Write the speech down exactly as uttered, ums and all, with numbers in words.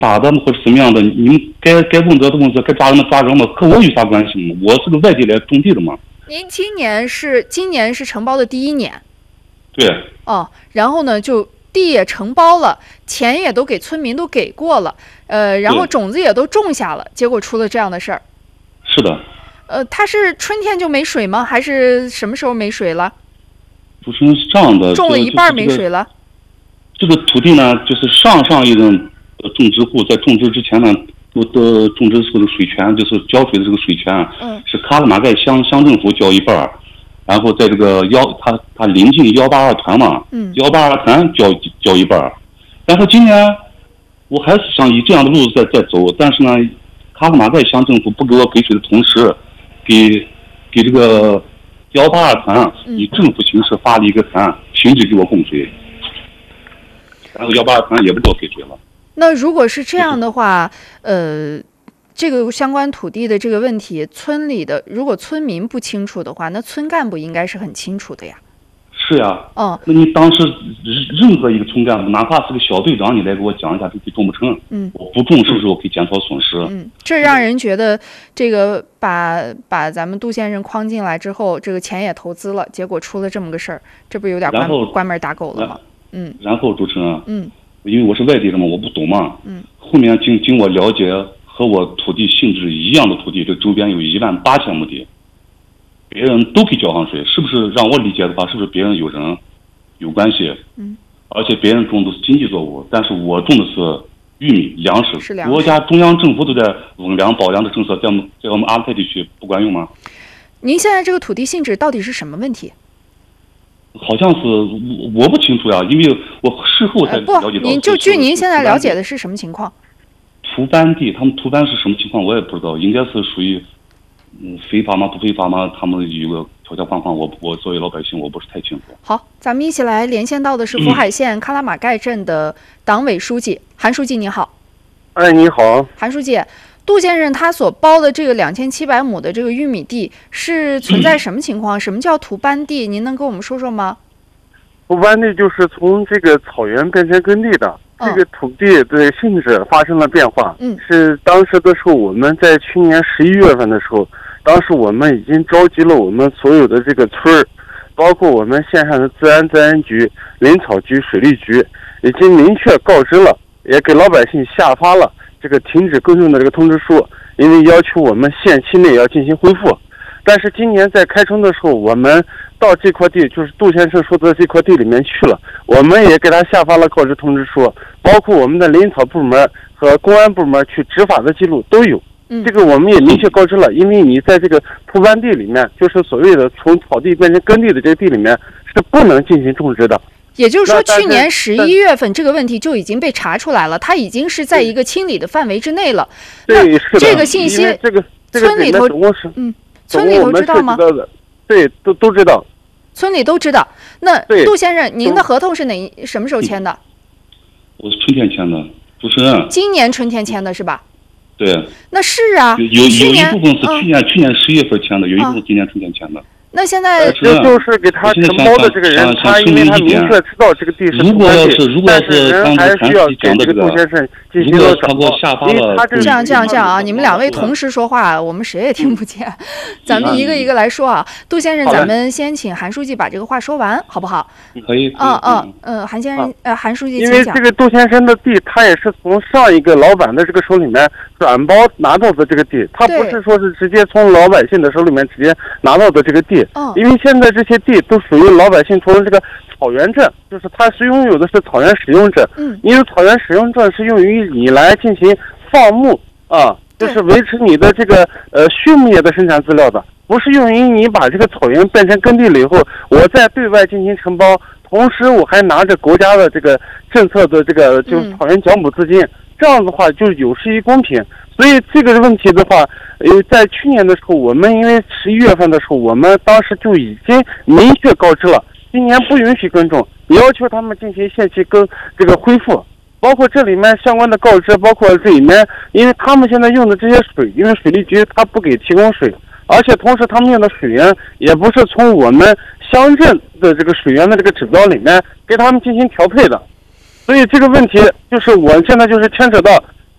打的或者什么样的，你们该该问责的问责，该抓人的抓人嘛，和我有啥关系吗？我是个外地来种地的嘛。 您今年是今年是承包的第一年。 对。 哦，然后呢，就地也承包了，钱也都给村民都给过了，呃，然后种子也都种下了，结果出了这样的事儿。 是的。 呃，它是春天就没水吗？还是什么时候没水了？ 主持人是这样的， 种了一半没水了。 这个土地呢，就是上上一任种植户在种植之前呢，都都种植这个水权，就是浇水的这个水权，嗯，是喀拉玛盖乡乡政府交一半，然后在这个幺他他临近幺八二团嘛，嗯，幺八二团交交一半，然后今年我还是想以这样的路子在在走，但是呢，喀拉玛盖乡政府不给我给水的同时，给给这个幺八二团以政府形式发了一个团，停止给我供水。然后幺八二团也不给我给水了。 那如果是这样的话，呃，这个相关土地的这个问题，村里的如果村民不清楚的话，那村干部应该是很清楚的呀。 是呀。 嗯。 那你当时任何一个村干部，哪怕是个小队长，你来给我讲一下这地种不成，嗯，我不种是不是我可以减少损失？ 嗯，这让人觉得这个把把咱们杜先生框进来之后，这个钱也投资了，结果出了这么个事儿，这不有点关关门打狗了吗？嗯， 然后主持人， 嗯， 因为我是外地人嘛，我不懂嘛，嗯，后面经经我了解，和我土地性质一样的土地，这周边有一万八千亩地，别人都可以浇上水，是不是？让我理解的话，是不是别人有人有关系？嗯，而且别人种的是经济作物，但是我种的是玉米粮食， 是粮食， 国家中央政府都在稳粮保粮的政策，在我们在我们阿勒泰地区不管用吗？ 您现在这个土地性质到底是什么问题？ 好像是我我不清楚呀，因为我事后才了解到、呃。 不，您就据您现在了解的是什么情况？ 土班地，他们土班是什么情况我也不知道，应该是属于嗯非法吗？不非法吗？他们有个条条框框，我我作为老百姓我不是太清楚。 好，咱们一起来连线到的是福海县喀拉玛盖镇的党委书记、嗯、韩书记，你好。 哎，你好， 韩书记。杜先生他所包的这个两千七百亩的这个玉米地是存在什么情况？嗯、什么叫土班地？您能跟我们说说吗？ 土班地就是从这个草原变成耕地的，哦、这个土地的性质发生了变化。嗯，是当时的时候，我们在去年十一月份的时候，当时我们已经召集了我们所有的这个村儿，包括我们县上的自然自然局、林草局、水利局，已经明确告知了，也给老百姓下发了这个停止耕种的这个通知书，因为要求我们限期内要进行恢复。但是今年在开春的时候，我们到这块地，就是杜先生说的这块地里面去了，我们也给他下发了告知通知书，包括我们的林草部门和公安部门去执法的记录都有。嗯，这个我们也明确告知了，因为你在这个土班地里面，就是所谓的从草地变成耕地的这个地里面是不能进行种植的。 也就是说，去年十一月份这个问题就已经被查出来了，它已经是在一个清理的范围之内了。 对， 那这个信息， 这个村里头，嗯，村里头知道吗？ 对，都都知道。 村里都知道。那杜先生，您的合同是哪什么时候签的？ 我是春天签的，主持人。 今年春天签的是吧？ 对。 那是啊， 有有一部分是去年、嗯、去年十月份签的，有一部分今年春天签的。 那现在这就是给他承包的这个人，他因为他明确知道这个地是土班地，但是人还需要给这个杜先生进行了转告。因为他这样这样这样啊，你们两位同时说话，我们谁也听不见，咱们一个一个来说啊。杜先生，咱们先请韩书记把这个话说完，好不好？ 可以。 嗯嗯嗯，韩先生，呃，韩书记， 因为这个杜先生的地，他也是从上一个老板的这个手里面转包拿到的这个地，他不是说是直接从老百姓的手里面直接拿到的这个地。嗯，因为现在这些地都属于老百姓从这个草原证，就是他是拥有的是草原使用证。嗯，因为草原使用证是用于你来进行放牧啊，就是维持你的这个呃畜牧业的生产资料的，不是用于你把这个草原变成耕地了以后，我再对外进行承包，同时我还拿着国家的这个政策的这个就是草原奖补资金，嗯、这样的话就有失于公平。所以这个问题的话，呃，在去年的时候，我们因为十一月份的时候，我们当时就已经明确告知了，今年不允许耕种，要求他们进行限期耕这个恢复，包括这里面相关的告知，包括这里面，因为他们现在用的这些水，因为水利局他不给提供水，而且同时他们用的水源也不是从我们乡镇的这个水源的这个指标里面给他们进行调配的。所以这个问题就是我现在就是牵扯到